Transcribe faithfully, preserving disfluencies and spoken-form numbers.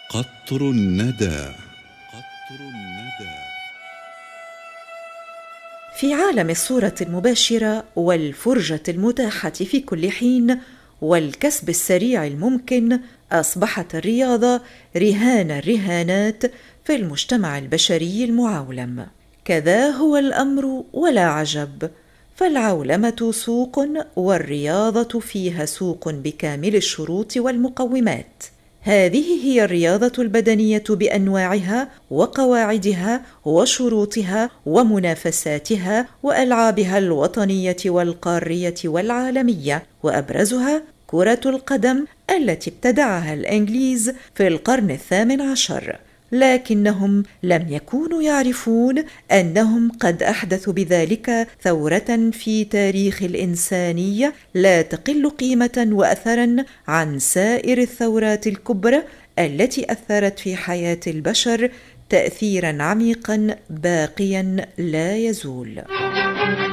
قطر الندى. قطر الندى. في عالم الصورة المباشرة والفرجة المتاحة في كل حين والكسب السريع الممكن، أصبحت الرياضة رهان الرهانات في المجتمع البشري المعولم. كذا هو الأمر ولا عجب، فالعولمة سوق والرياضة فيها سوق بكامل الشروط والمقومات. هذه هي الرياضة البدنية بأنواعها وقواعدها وشروطها ومنافساتها وألعابها الوطنية والقارية والعالمية، وأبرزها كرة القدم التي ابتدعها الإنجليز في القرن الثامن عشر، لكنهم لم يكونوا يعرفون أنهم قد أحدثوا بذلك ثورة في تاريخ الإنسانية لا تقل قيمة وأثرا عن سائر الثورات الكبرى التي أثرت في حياة البشر تأثيرا عميقا باقيا لا يزول.